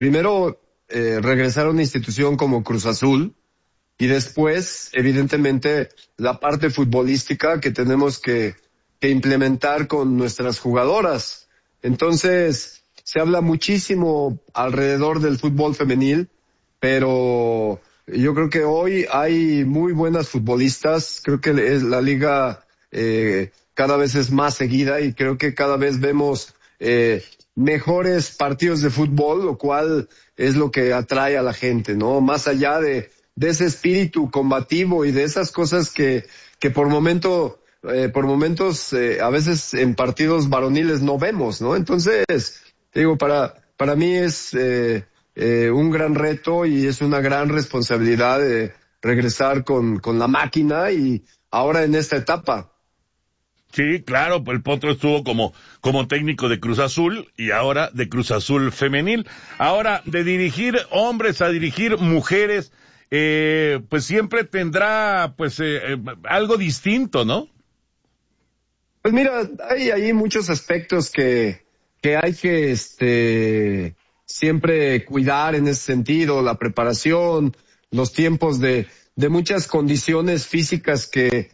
primero regresar a una institución como Cruz Azul y después, evidentemente, la parte futbolística que tenemos que implementar con nuestras jugadoras. Entonces, se habla muchísimo alrededor del fútbol femenil, pero yo creo que hoy hay muy buenas futbolistas. Creo que la liga cada vez es más seguida y creo que cada vez vemos mejores partidos de fútbol, lo cual es lo que atrae a la gente, ¿no? Más allá de ese espíritu combativo y de esas cosas que por momentos a veces en partidos varoniles no vemos, ¿no? Entonces, digo, para mí es un gran reto y es una gran responsabilidad de regresar con la máquina y ahora en esta etapa. Sí, claro, pues el Potro estuvo como técnico de Cruz Azul y ahora de Cruz Azul femenil. Ahora, de dirigir hombres a dirigir mujeres, pues siempre tendrá pues algo distinto, ¿no? Pues mira, hay muchos aspectos que hay que siempre cuidar en ese sentido, la preparación, los tiempos de muchas condiciones físicas que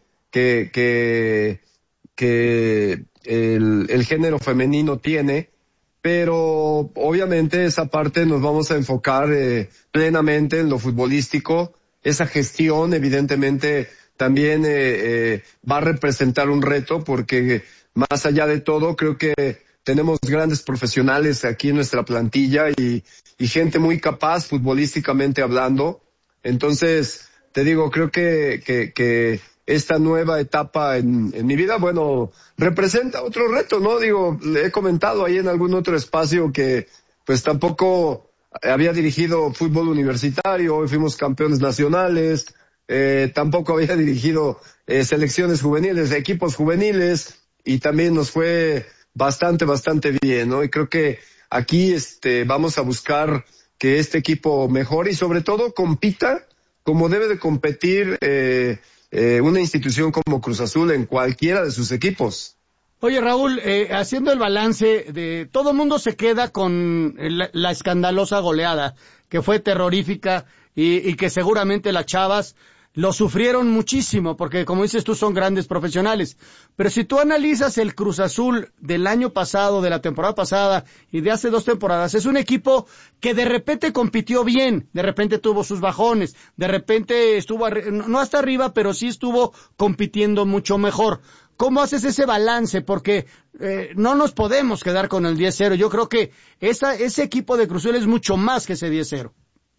el género femenino tiene, pero obviamente esa parte nos vamos a enfocar plenamente en lo futbolístico. Esa gestión evidentemente también va a representar un reto porque más allá de todo creo que tenemos grandes profesionales aquí en nuestra plantilla y gente muy capaz futbolísticamente hablando. Entonces, te digo, creo que esta nueva etapa en mi vida, bueno, representa otro reto, ¿no? Digo, le he comentado ahí en algún otro espacio que pues tampoco había dirigido fútbol universitario, hoy fuimos campeones nacionales, tampoco había dirigido selecciones juveniles, equipos juveniles, y también nos fue bastante bien, ¿no? Y creo que aquí vamos a buscar que este equipo mejore y sobre todo compita como debe de competir una institución como Cruz Azul en cualquiera de sus equipos. Oye, Raúl, haciendo el balance de todo el mundo se queda con la escandalosa goleada, que fue terrorífica y que seguramente las chavas lo sufrieron muchísimo, porque como dices tú, son grandes profesionales. Pero si tú analizas el Cruz Azul del año pasado, de la temporada pasada y de hace 2 temporadas, es un equipo que de repente compitió bien, de repente tuvo sus bajones, de repente estuvo, no hasta arriba, pero sí estuvo compitiendo mucho mejor. ¿Cómo haces ese balance? Porque no nos podemos quedar con el 10-0. Yo creo que ese equipo de Cruz Azul es mucho más que ese 10-0.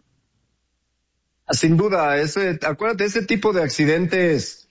Sin duda, acuérdate, ese tipo de accidentes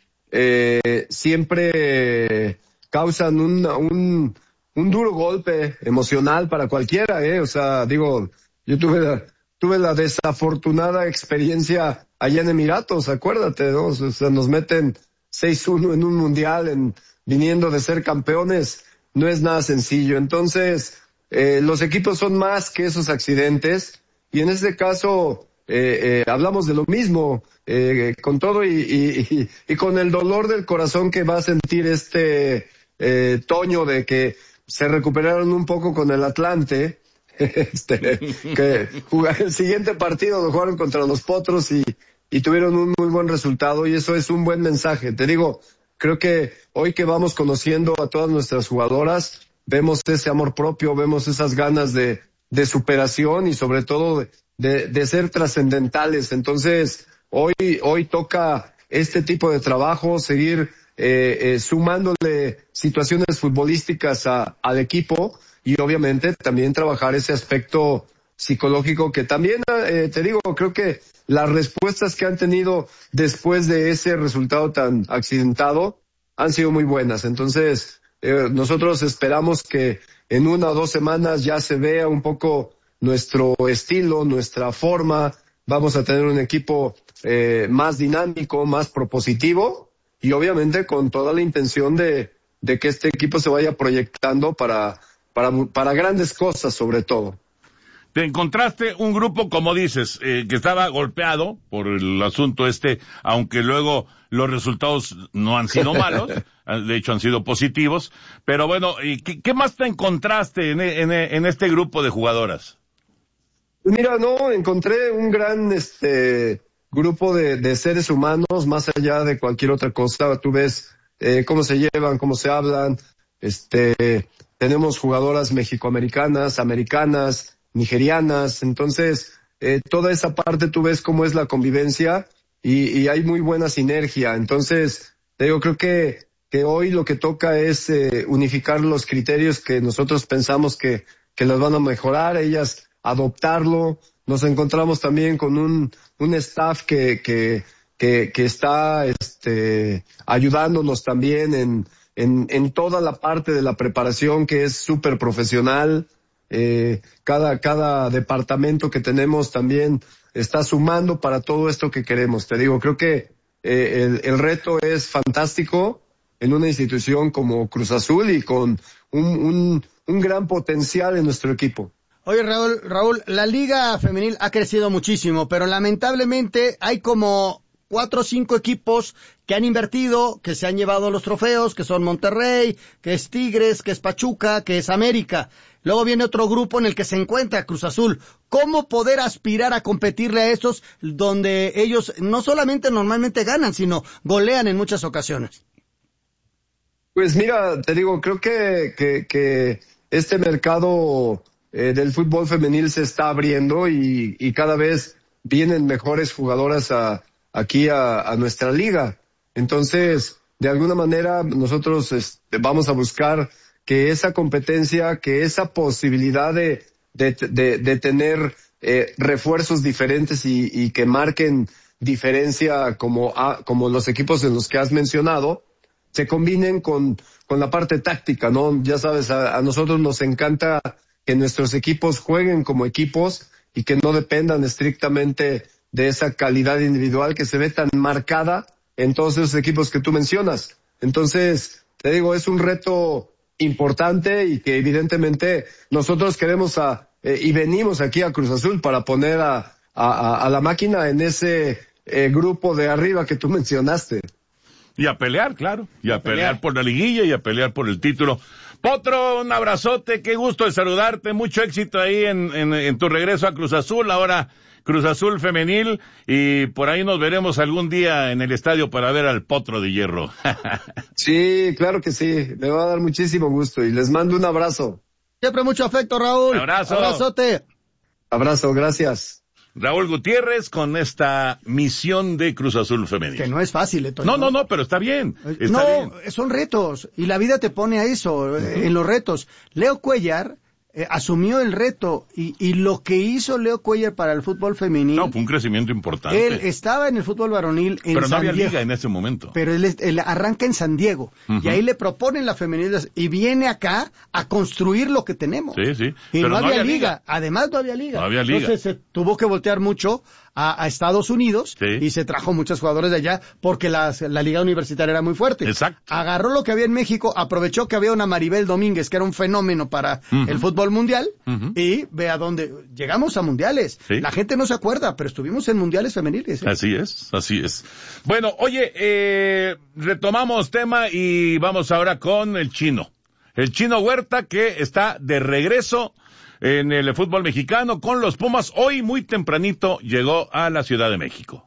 siempre causan un duro golpe emocional para cualquiera, O sea, digo, yo tuve la desafortunada experiencia allá en Emiratos, acuérdate, ¿no? O sea, nos meten 6-1 en un mundial, viniendo de ser campeones, no es nada sencillo. Entonces, los equipos son más que esos accidentes, y en este caso, hablamos de lo mismo, con todo y con el dolor del corazón que va a sentir Toño de que se recuperaron un poco con el Atlante, que el siguiente partido lo jugaron contra los Potros y tuvieron un muy buen resultado, y eso es un buen mensaje. Te digo, creo que hoy que vamos conociendo a todas nuestras jugadoras, vemos ese amor propio, vemos esas ganas de superación y sobre todo de ser trascendentales. Entonces, hoy toca este tipo de trabajo, seguir sumándole situaciones futbolísticas al equipo y obviamente también trabajar ese aspecto psicológico que también, te digo, creo que las respuestas que han tenido después de ese resultado tan accidentado han sido muy buenas. Entonces, nosotros esperamos que en 1 o 2 semanas ya se vea un poco nuestro estilo, nuestra forma. Vamos a tener un equipo más dinámico, más propositivo y obviamente con toda la intención de que este equipo se vaya proyectando para grandes cosas sobre todo. Te encontraste un grupo, como dices, que estaba golpeado por el asunto aunque luego los resultados no han sido malos, de hecho han sido positivos, pero bueno, ¿y qué más te encontraste en este grupo de jugadoras? Mira, no, encontré un gran grupo de seres humanos más allá de cualquier otra cosa. Tú ves cómo se llevan, cómo se hablan. Tenemos jugadoras mexicoamericanas, americanas, nigerianas. Entonces, toda esa parte tú ves cómo es la convivencia y hay muy buena sinergia. Entonces, te digo, creo que hoy lo que toca es unificar los criterios que nosotros pensamos que las van a mejorar, ellas adoptarlo. Nos encontramos también con un staff que está ayudándonos también en toda la parte de la preparación, que es súper profesional. Cada departamento que tenemos también está sumando para todo esto que queremos. Te digo, creo que el reto es fantástico en una institución como Cruz Azul y con un gran potencial en nuestro equipo. Oye, Raúl, la liga femenil ha crecido muchísimo, pero lamentablemente hay como 4 o 5 equipos que han invertido, que se han llevado los trofeos, que son Monterrey, que es Tigres, que es Pachuca, que es América. Luego viene otro grupo en el que se encuentra Cruz Azul. ¿Cómo poder aspirar a competirle a estos donde ellos no solamente normalmente ganan, sino golean en muchas ocasiones? Pues mira, te digo, creo que este mercado del fútbol femenil se está abriendo y cada vez vienen mejores jugadoras aquí a nuestra liga. Entonces, de alguna manera nosotros vamos a buscar que esa competencia, que esa posibilidad de tener refuerzos diferentes y que marquen diferencia como los equipos en los que has mencionado, se combinen con la parte táctica, ¿no? Ya sabes, a nosotros nos encanta que nuestros equipos jueguen como equipos y que no dependan estrictamente de esa calidad individual que se ve tan marcada en todos esos equipos que tú mencionas. Entonces, te digo, es un reto importante y que evidentemente nosotros queremos y venimos aquí a Cruz Azul para poner a la máquina en ese grupo de arriba que tú mencionaste. Y a pelear, claro, y a pelear por la liguilla y a pelear por el título. Potro, un abrazote, qué gusto de saludarte, mucho éxito ahí en tu regreso a Cruz Azul, ahora Cruz Azul femenil, y por ahí nos veremos algún día en el estadio para ver al Potro de Hierro. Sí, claro que sí, me va a dar muchísimo gusto y les mando un abrazo. Siempre mucho afecto, Raúl. Abrazo. Abrazote. Abrazo, gracias. Raúl Gutiérrez con esta misión de Cruz Azul femenil. Que no es fácil, Toño. No, pero está bien. Bien. Son retos, y la vida te pone a eso, en los retos. Leo Cuellar asumió el reto, y lo que hizo Leo Cuellar para el fútbol femenil... No, fue un crecimiento importante. Él estaba en el fútbol varonil en Pero no San había Diego, liga en ese momento. Pero él arranca en San Diego, y ahí le proponen la femenil, y viene acá a construir lo que tenemos. Sí. Y pero no había liga. Además no había liga. No había liga. Entonces se tuvo que voltear mucho a Estados Unidos, y se trajo muchos jugadores de allá porque la liga universitaria era muy fuerte. Exacto. Agarró lo que había en México, aprovechó que había una Maribel Domínguez, que era un fenómeno para el fútbol mundial, y ve a dónde llegamos a mundiales. Sí. La gente no se acuerda, pero estuvimos en mundiales femeniles. Así es. Bueno, oye, retomamos tema y vamos ahora con el Chino Huerta, que está de regreso en el fútbol mexicano con los Pumas. Hoy muy tempranito llegó a la Ciudad de México.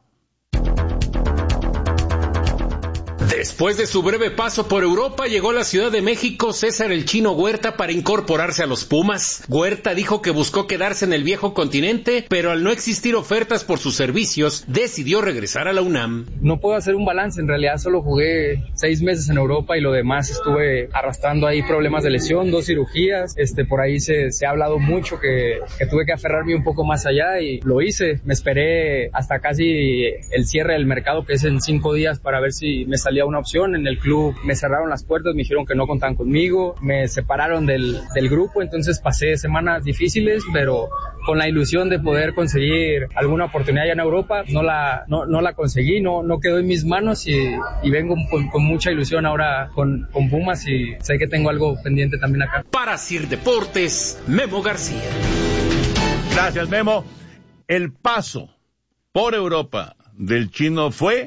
Después de su breve paso por Europa, llegó a la Ciudad de México César el Chino Huerta para incorporarse a los Pumas. Huerta dijo que buscó quedarse en el viejo continente, pero al no existir ofertas por sus servicios, decidió regresar a la UNAM. No puedo hacer un balance, en realidad solo jugué 6 meses en Europa y lo demás estuve arrastrando ahí problemas de lesión, 2 cirugías. Por ahí se ha hablado mucho que tuve que aferrarme un poco más allá y lo hice. Me esperé hasta casi el cierre del mercado, que es en 5 días, para ver si me salía una opción. En el club me cerraron las puertas, me dijeron que no contaban conmigo, me separaron del grupo, entonces pasé semanas difíciles, pero con la ilusión de poder conseguir alguna oportunidad allá en Europa. No la conseguí, no quedó en mis manos y vengo con mucha ilusión ahora con Pumas, y sé que tengo algo pendiente también acá. Para Sir Deportes, Memo García. Gracias, Memo. El paso por Europa del Chino fue...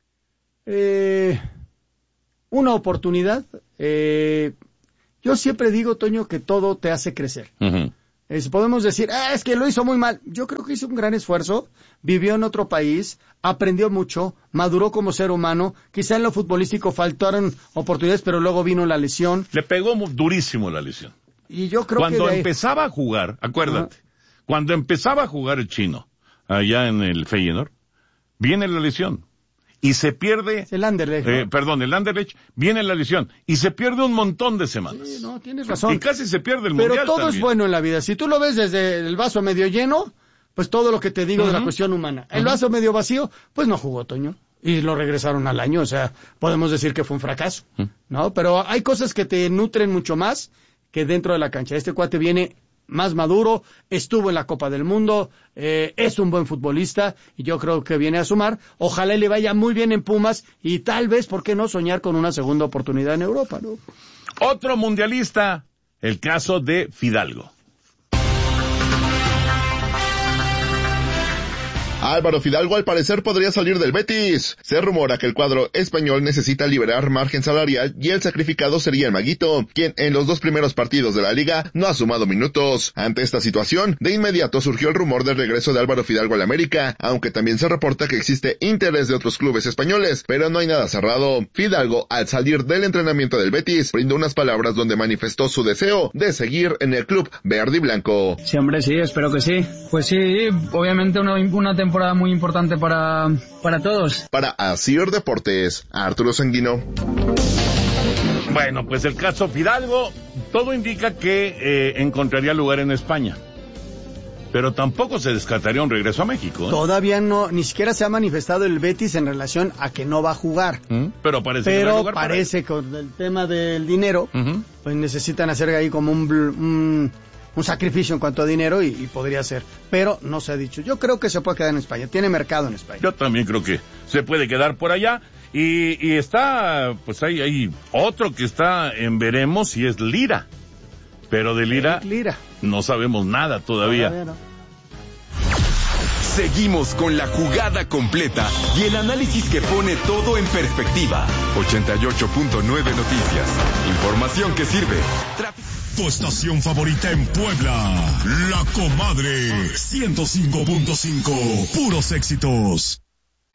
una oportunidad. Yo siempre digo, Toño, que todo te hace crecer. Podemos decir, es que lo hizo muy mal. Yo creo que hizo un gran esfuerzo, vivió en otro país, aprendió mucho, maduró como ser humano. Quizá en lo futbolístico faltaron oportunidades, pero luego vino la lesión. Le pegó durísimo la lesión. Y yo creo cuando que empezaba a jugar, acuérdate, cuando empezaba a jugar el chino, allá en el Feyenoord, viene la lesión. Y se pierde... El Anderlecht. el Anderlecht, viene la lesión. Y se pierde un montón de semanas. Sí, no, tienes razón. Y casi se pierde el Mundial. Pero todo también es bueno en la vida. Si tú lo ves desde el vaso medio lleno, pues todo lo que te digo de la cuestión humana. El vaso medio vacío, pues no jugó, Toño. Y lo regresaron al año. O sea, podemos decir que fue un fracaso. ¿No? Pero hay cosas que te nutren mucho más que dentro de la cancha. Este cuate viene más maduro, estuvo en la Copa del Mundo, es un buen futbolista y yo creo que viene a sumar. Ojalá le vaya muy bien en Pumas y tal vez, ¿por qué no soñar con una segunda oportunidad en Europa, ¿no? Otro mundialista, el caso de Fidalgo. Álvaro Fidalgo al parecer podría salir del Betis. Se rumora que el cuadro español necesita liberar margen salarial y el sacrificado sería el Maguito, quien en los 2 primeros partidos de la liga no ha sumado minutos. Ante esta situación, de inmediato surgió el rumor del regreso de Álvaro Fidalgo al América, aunque también se reporta que existe interés de otros clubes españoles, pero no hay nada cerrado. Fidalgo, al salir del entrenamiento del Betis, brindó unas palabras donde manifestó su deseo de seguir en el club verde y blanco. Sí, hombre, sí, espero que sí. Pues sí, obviamente una temporada muy importante para todos. Para Asir Deportes, Arturo Sanguino. Bueno, pues el caso Fidalgo, todo indica que encontraría lugar en España. Pero tampoco se descartaría un regreso a México. Todavía no, ni siquiera se ha manifestado el Betis en relación a que no va a jugar. Pero parece que con el tema del dinero, pues necesitan hacer ahí como un sacrificio en cuanto a dinero y podría ser. Pero no se ha dicho. Yo creo que se puede quedar en España. Tiene mercado en España. Yo también creo que se puede quedar por allá. Y está, pues hay otro que está en veremos y es Lira. Pero de Lira no sabemos nada todavía. No. Seguimos con la jugada completa y el análisis que pone todo en perspectiva. 88.9 Noticias. Información que sirve. Tu estación favorita en Puebla, La Comadre 105.5, puros éxitos.